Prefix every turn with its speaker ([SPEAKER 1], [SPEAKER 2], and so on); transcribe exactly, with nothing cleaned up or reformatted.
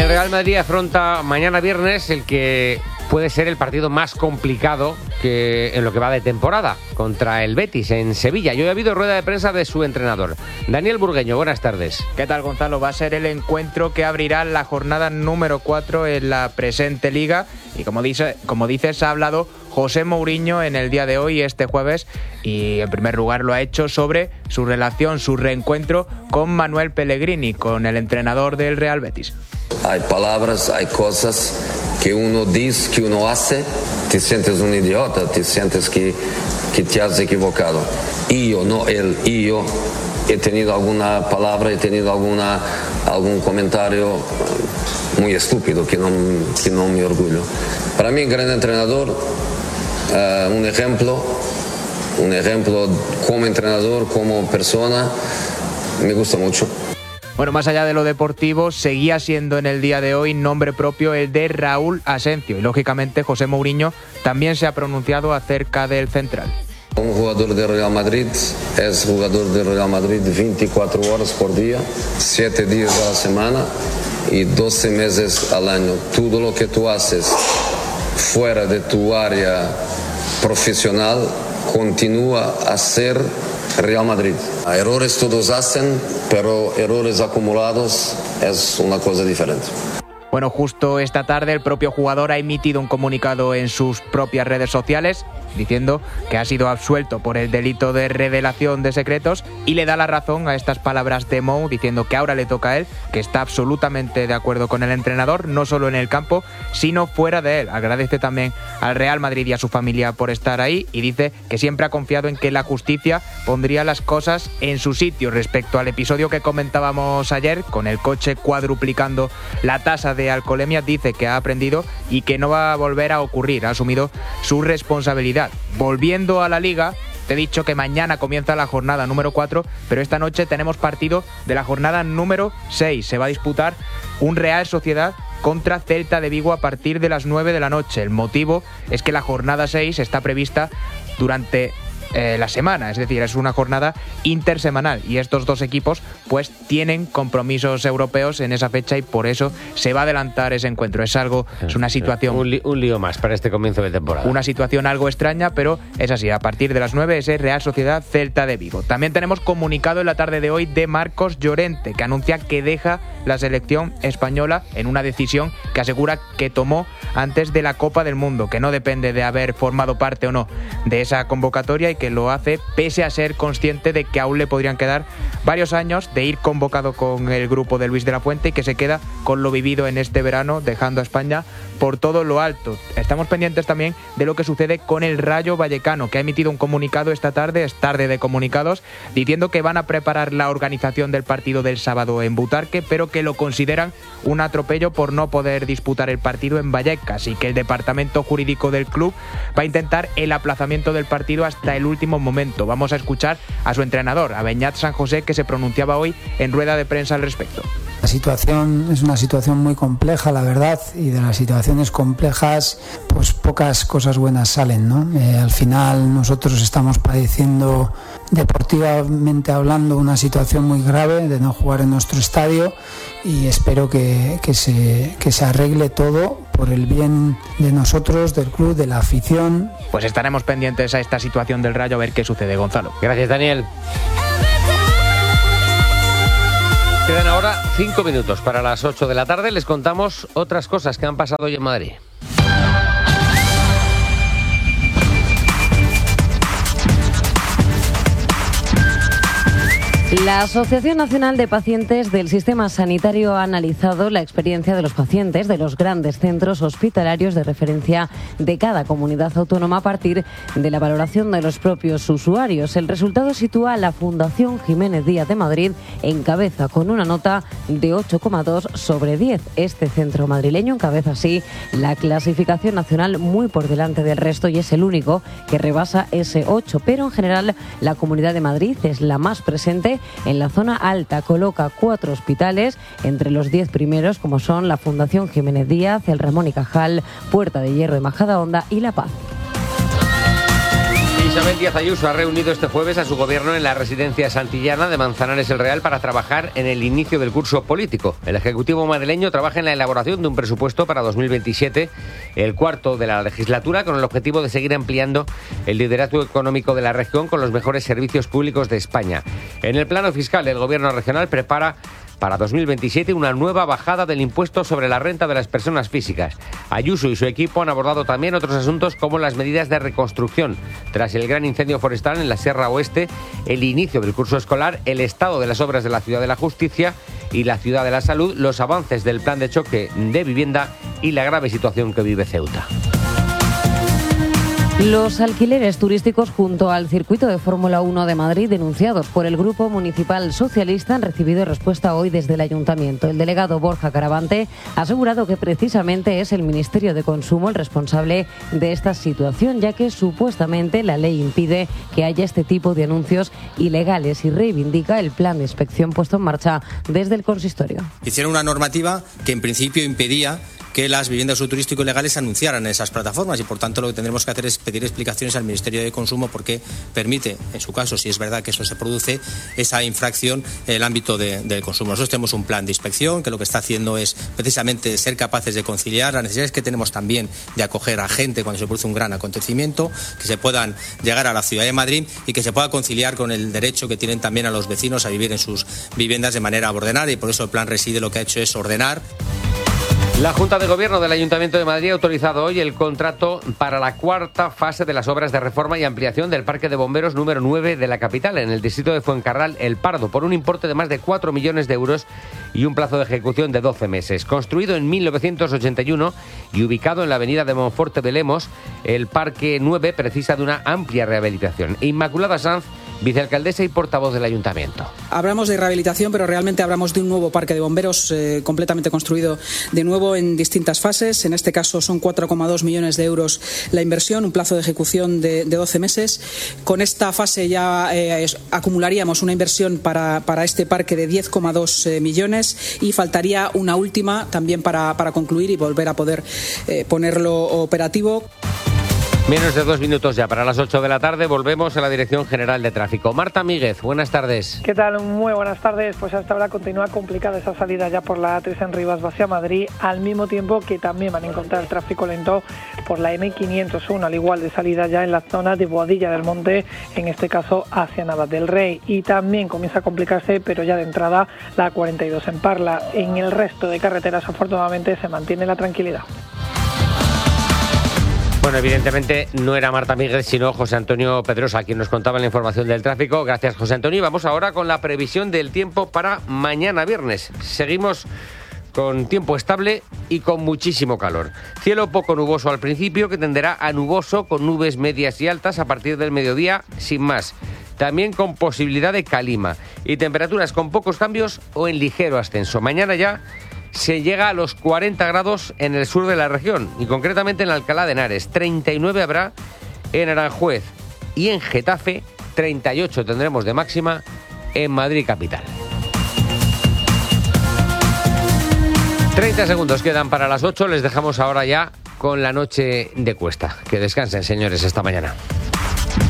[SPEAKER 1] El Real Madrid afronta mañana viernes el que puede ser el partido más complicado que en lo que va de temporada, contra el Betis en Sevilla. Y hoy ha habido rueda de prensa de su entrenador, Daniel Burgueño. Buenas tardes.
[SPEAKER 2] ¿Qué tal, Gonzalo? Va a ser el encuentro que abrirá la jornada número cuatro en la presente liga. Y como, dice, como dices, ha hablado José Mourinho en el día de hoy, este jueves, y en primer lugar lo ha hecho sobre su relación, su reencuentro con Manuel Pellegrini, con el entrenador del Real Betis.
[SPEAKER 3] Hay palabras, hay cosas que uno dice, que uno hace, te sientes un idiota, te sientes que, que te has equivocado. Y yo, no él, y yo he tenido alguna palabra, he tenido alguna, algún comentario muy estúpido que no, que no me orgullo. Para mí, gran entrenador, uh, un ejemplo, un ejemplo como entrenador, como persona, me gusta mucho.
[SPEAKER 2] Bueno, más allá de lo deportivo, seguía siendo en el día de hoy nombre propio el de Raúl Asencio. Y lógicamente José Mourinho también se ha pronunciado acerca del central.
[SPEAKER 3] Un jugador de Real Madrid es jugador de Real Madrid veinticuatro horas por día, siete días a la semana y doce meses al año. Todo lo que tú haces fuera de tu área profesional continúa a ser Real Madrid. Errores todos hacen, pero errores acumulados es una cosa diferente.
[SPEAKER 2] Bueno, justo esta tarde el propio jugador ha emitido un comunicado en sus propias redes sociales diciendo que ha sido absuelto por el delito de revelación de secretos y le da la razón a estas palabras de Mou, diciendo que ahora le toca a él, que está absolutamente de acuerdo con el entrenador, no solo en el campo, sino fuera de él. Agradece también al Real Madrid y a su familia por estar ahí y dice que siempre ha confiado en que la justicia pondría las cosas en su sitio. Respecto al episodio que comentábamos ayer, con el coche cuadruplicando la tasa de alcoholemia, dice que ha aprendido y que no va a volver a ocurrir. Ha asumido su responsabilidad. Volviendo a la Liga, te he dicho que mañana comienza la jornada número cuatro, pero esta noche tenemos partido de la jornada número seis. Se va a disputar un Real Sociedad contra Celta de Vigo a partir de las nueve de la noche. El motivo es que la jornada seis está prevista durante Eh, la semana, es decir, es una jornada intersemanal y estos dos equipos pues tienen compromisos europeos en esa fecha y por eso se va a adelantar ese encuentro. Es algo, es una situación...
[SPEAKER 1] Un, li- un lío más para este comienzo de temporada.
[SPEAKER 2] Una situación algo extraña, pero es así. A partir de las nueve es Real Sociedad Celta de Vigo. También tenemos comunicado en la tarde de hoy de Marcos Llorente, que anuncia que deja la selección española en una decisión que asegura que tomó antes de la Copa del Mundo, que no depende de haber formado parte o no de esa convocatoria y que lo hace pese a ser consciente de que aún le podrían quedar varios años de ir convocado con el grupo de Luis de la Fuente y que se queda con lo vivido en este verano, dejando a España por todo lo alto. Estamos pendientes también de lo que sucede con el Rayo Vallecano, que ha emitido un comunicado esta tarde, es tarde de comunicados, diciendo que van a preparar la organización del partido del sábado en Butarque, pero que lo consideran un atropello por no poder disputar el partido en Vallecas y que el departamento jurídico del club va a intentar el aplazamiento del partido hasta el último momento. Vamos a escuchar a su entrenador, a Beñat San José, que se pronunciaba hoy en rueda de prensa al respecto.
[SPEAKER 4] La situación es una situación muy compleja, la verdad, y de las situaciones complejas pues pocas cosas buenas salen, ¿no? Eh, al final nosotros estamos padeciendo, deportivamente hablando, una situación muy grave de no jugar en nuestro estadio y espero que, que, se, que se arregle todo por el bien de nosotros, del club, de la afición.
[SPEAKER 2] Pues estaremos pendientes a esta situación del Rayo a ver qué sucede, Gonzalo.
[SPEAKER 1] Gracias, Daniel. Quedan ahora cinco minutos para las ocho de la tarde. Les contamos otras cosas que han pasado hoy en Madrid.
[SPEAKER 5] La Asociación Nacional de Pacientes del Sistema Sanitario ha analizado la experiencia de los pacientes de los grandes centros hospitalarios de referencia de cada comunidad autónoma a partir de la valoración de los propios usuarios. El resultado sitúa a la Fundación Jiménez Díaz de Madrid en cabeza con una nota de ocho coma dos sobre diez. Este centro madrileño encabeza así la clasificación nacional muy por delante del resto y es el único que rebasa ese ocho, pero en general la Comunidad de Madrid es la más presente en la zona alta. Coloca cuatro hospitales entre los diez primeros, como son la Fundación Jiménez Díaz, el Ramón y Cajal, Puerta de Hierro de Majadahonda y La Paz.
[SPEAKER 1] Isabel Díaz Ayuso ha reunido este jueves a su gobierno en la residencia santillana de Manzanares el Real para trabajar en el inicio del curso político. El Ejecutivo madrileño trabaja en la elaboración de un presupuesto para dos mil veintisiete, el cuarto de la legislatura, con el objetivo de seguir ampliando el liderazgo económico de la región con los mejores servicios públicos de España. En el plano fiscal, el gobierno regional prepara para dos mil veintisiete una nueva bajada del impuesto sobre la renta de las personas físicas. Ayuso y su equipo han abordado también otros asuntos como las medidas de reconstrucción tras el gran incendio forestal en la Sierra Oeste, el inicio del curso escolar, el estado de las obras de la Ciudad de la Justicia y la Ciudad de la Salud, los avances del plan de choque de vivienda y la grave situación que vive Ceuta.
[SPEAKER 5] Los alquileres turísticos junto al circuito de Fórmula uno de Madrid, denunciados por el Grupo Municipal Socialista, han recibido respuesta hoy desde el Ayuntamiento. El delegado Borja Caravante ha asegurado que precisamente es el Ministerio de Consumo el responsable de esta situación, ya que supuestamente la ley impide que haya este tipo de anuncios ilegales y reivindica el plan de inspección puesto en marcha desde el consistorio.
[SPEAKER 6] Hicieron una normativa que en principio impedía que las viviendas turísticas ilegales anunciaran en esas plataformas y por tanto lo que tendremos que hacer es pedir explicaciones al Ministerio de Consumo porque permite, en su caso, si es verdad que eso se produce, esa infracción en el ámbito de, del consumo. Nosotros tenemos un plan de inspección que lo que está haciendo es precisamente ser capaces de conciliar las necesidades que tenemos también de acoger a gente cuando se produce un gran acontecimiento, que se puedan llegar a la Ciudad de Madrid y que se pueda conciliar con el derecho que tienen también a los vecinos a vivir en sus viviendas de manera ordenada y por eso el plan Reside lo que ha hecho es ordenar.
[SPEAKER 1] La Junta de Gobierno del Ayuntamiento de Madrid ha autorizado hoy el contrato para la cuarta fase de las obras de reforma y ampliación del Parque de Bomberos número nueve de la capital, en el distrito de Fuencarral, El Pardo, por un importe de más de cuatro millones de euros y un plazo de ejecución de doce meses. Construido en mil novecientos ochenta y uno y ubicado en la avenida de Monforte de Lemos, el Parque nueve precisa de una amplia rehabilitación. Inmaculada Sanz, vicealcaldesa y portavoz del Ayuntamiento.
[SPEAKER 7] Hablamos de rehabilitación, pero realmente hablamos de un nuevo parque de bomberos eh, completamente construido de nuevo en distintas fases. En este caso son cuatro coma dos millones de euros la inversión, un plazo de ejecución de, de doce meses. Con esta fase ya eh, es, acumularíamos una inversión para, para este parque de diez coma dos eh, millones y faltaría una última también para, para concluir y volver a poder eh, ponerlo operativo.
[SPEAKER 1] Menos de dos minutos ya para las ocho de la tarde. Volvemos a la Dirección General de Tráfico. Marta Míguez, buenas tardes.
[SPEAKER 8] ¿Qué tal? Muy buenas tardes. Pues hasta ahora continúa complicada esa salida ya por la A tres en Rivas hacia Madrid, al mismo tiempo que también van a encontrar tráfico lento por la eme quinientos uno, al igual de salida ya en la zona de Boadilla del Monte, en este caso hacia Navas del Rey. Y también comienza a complicarse, pero ya de entrada, la A cuarenta y dos en Parla. En el resto de carreteras, afortunadamente, se mantiene la tranquilidad.
[SPEAKER 1] Bueno, evidentemente no era Marta Míguez, sino José Antonio Pedrosa, quien nos contaba la información del tráfico. Gracias, José Antonio. Y vamos ahora con la previsión del tiempo para mañana viernes. Seguimos con tiempo estable y con muchísimo calor. Cielo poco nuboso al principio, que tenderá a nuboso con nubes medias y altas a partir del mediodía, sin más. También con posibilidad de calima y temperaturas con pocos cambios o en ligero ascenso. Mañana ya se llega a los cuarenta grados en el sur de la región y concretamente en Alcalá de Henares. treinta y nueve habrá en Aranjuez y en Getafe. treinta y ocho tendremos de máxima en Madrid capital. treinta segundos quedan para las ocho. Les dejamos ahora ya con la noche de Cuesta. Que descansen, señores, esta mañana.